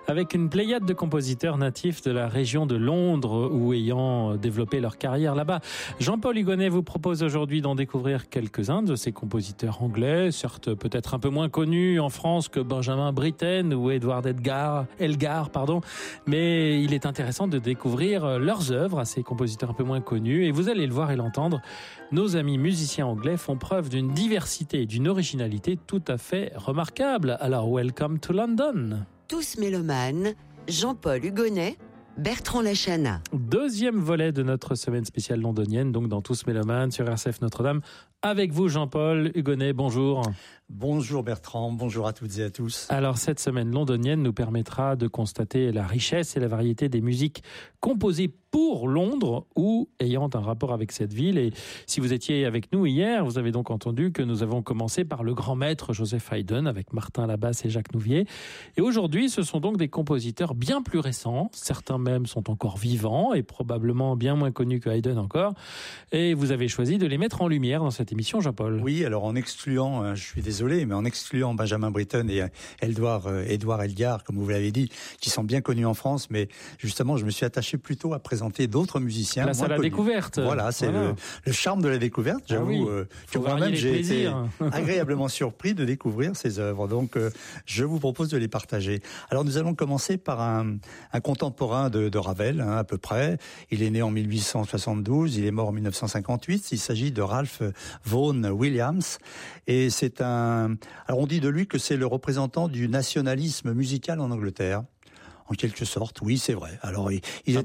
avec une pléiade de compositeurs natifs de la région de Londres ou ayant développé leur carrière là-bas. Jean-Paul Hugonnet vous propose aujourd'hui d'en découvrir quelques-uns de ces compositeurs anglais, certes peut-être un peu moins connus en France que Benjamin Britten ou Edward Elgar, mais il est intéressant de découvrir leurs œuvres à ces compositeurs un peu moins connus. Et vous allez le voir et l'entendre, nos amis musiciens anglais font preuve d'une diversité et d'une originalité tout à fait remarquable. Alors, welcome to London. Tous mélomanes, Jean-Paul Hugonnet, Bertrand Lachana. Deuxième volet de notre semaine spéciale londonienne, donc dans Tous mélomanes sur RCF Notre-Dame. Avec vous, Jean-Paul Hugonnet, bonjour. Bonjour Bertrand, bonjour à toutes et à tous. Alors, cette semaine londonienne nous permettra de constater la richesse et la variété des musiques composées pour Londres ou ayant un rapport avec cette ville. Et si vous étiez avec nous hier, vous avez donc entendu que nous avons commencé par le grand maître Joseph Haydn avec Martin à la basse et Jacques Nouvier. Et aujourd'hui, ce sont donc des compositeurs bien plus récents. Certains même sont encore vivants et probablement bien moins connus que Haydn encore. Et vous avez choisi de les mettre en lumière dans cette émission, Jean-Paul. Oui, alors en excluant, je suis désolé, mais en excluant Benjamin Britten et Edward Elgar, comme vous l'avez dit, qui sont bien connus en France, mais justement, je me suis attaché plutôt à présenter d'autres musiciens. Place à la découverte. Voilà, c'est le charme de la découverte. J'avoue que moi-même, j'ai été agréablement surpris de découvrir ces œuvres. Donc, je vous propose de les partager. Alors, nous allons commencer par un contemporain de Ravel, à peu près. Il est né en 1872, il est mort en 1958. Il s'agit de Ralph Vaughan Williams. Et c'est alors on dit de lui que c'est le représentant du nationalisme musical en Angleterre. En quelque sorte, oui, c'est vrai. Alors, il a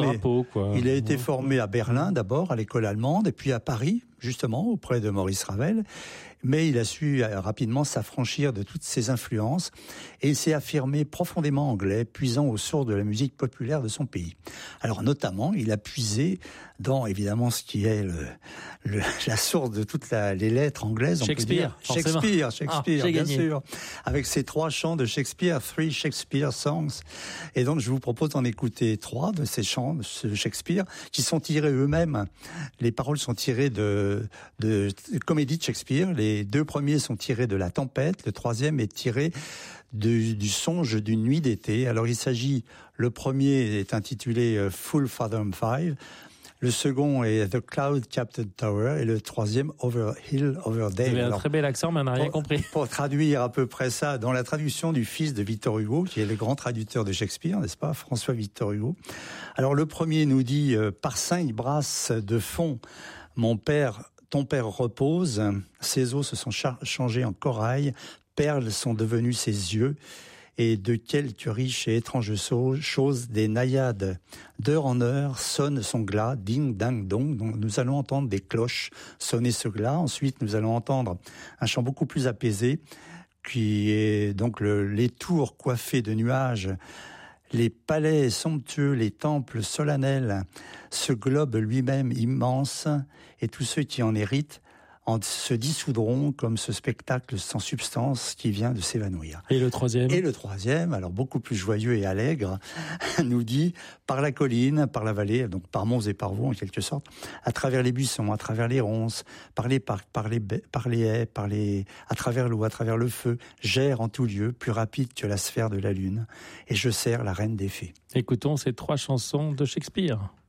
été formé à Berlin d'abord, à l'école allemande, et puis à Paris, justement, auprès de Maurice Ravel. Mais il a su rapidement s'affranchir de toutes ses influences et il s'est affirmé profondément anglais, puisant aux sources de la musique populaire de son pays. Alors, notamment, il a puisé dans, évidemment, ce qui est la source de toutes les lettres anglaises. Shakespeare, bien sûr. Avec ses 3 chants de Shakespeare, 3 Shakespeare songs. Et donc, je vous propose d'en écouter 3 de ces chants de Shakespeare, qui sont tirés eux-mêmes. Les paroles sont tirées de comédie de Shakespeare. Les 2 premiers sont tirés de La Tempête. Le 3e est tiré du songe d'une nuit d'été. Alors, le premier est intitulé Full Fathom 5. Le second est The Cloud Capped Tower et le 3e Over Hill, Over Dale. Vous avez un très bel accent, mais on n'a rien compris. Pour traduire à peu près ça, dans la traduction du fils de Victor Hugo, qui est le grand traducteur de Shakespeare, n'est-ce pas, François Victor Hugo. Alors le premier nous dit par 5 brasses de fond, ton père repose, ses os se sont changés en corail, perles sont devenues ses yeux. Et de quelque riche et étrange chose, des naïades d'heure en heure sonnent son glas, ding, ding, dong. Donc nous allons entendre des cloches sonner ce glas. Ensuite, nous allons entendre un chant beaucoup plus apaisé, qui est donc les tours coiffées de nuages, les palais somptueux, les temples solennels, ce globe lui-même immense, et tous ceux qui en héritent se dissoudront comme ce spectacle sans substance qui vient de s'évanouir. Et le 3e ? Et le 3e, alors beaucoup plus joyeux et allègre, nous dit par la colline, par la vallée, donc par monts et par vaux en quelque sorte, à travers les buissons, à travers les ronces, par les parcs, par les haies, à travers l'eau, à travers le feu, j'erre en tout lieu, plus rapide que la sphère de la lune, et je sers la reine des fées. Écoutons ces 3 chansons de Shakespeare.